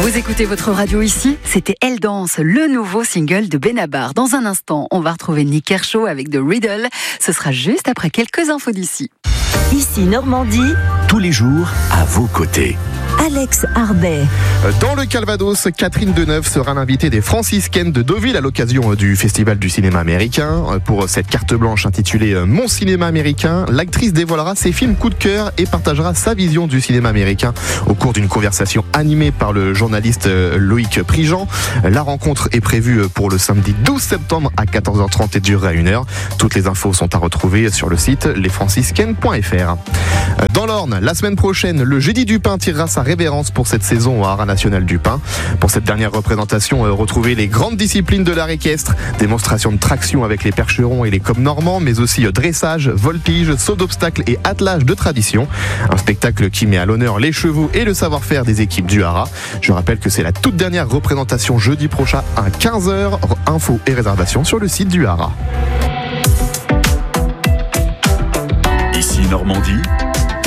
Vous écoutez votre radio ici, c'était Elle Danse, le nouveau single de Benabar. Dans un instant, on va retrouver Nick Kershaw avec The Riddle. Ce sera juste après quelques infos d'ici. Ici Normandie, tous les jours à vos côtés. Alex Arbet. Dans le Calvados, Catherine Deneuve sera l'invitée des franciscaines de Deauville à l'occasion du Festival du cinéma américain. Pour cette carte blanche intitulée Mon cinéma américain, l'actrice dévoilera ses films coup de cœur et partagera sa vision du cinéma américain au cours d'une conversation animée par le journaliste Loïc Prigent. La rencontre est prévue pour le samedi 12 septembre à 14h30 et durera 1 heure. Toutes les infos sont à retrouver sur le site lesfranciscaines.fr. Dans l'Orne, la semaine prochaine, le Jeudi du Pain tirera sa révérence pour cette saison au Haras National du Pain. Pour cette dernière représentation, retrouvez les grandes disciplines de l'art équestre, démonstration de traction avec les percherons et les coms normands, mais aussi dressage, voltige, saut d'obstacles et attelage de tradition. Un spectacle qui met à l'honneur les chevaux et le savoir-faire des équipes du Haras. Je rappelle que c'est la toute dernière représentation jeudi prochain à 15h. Infos et réservations sur le site du Haras. Ici Normandie.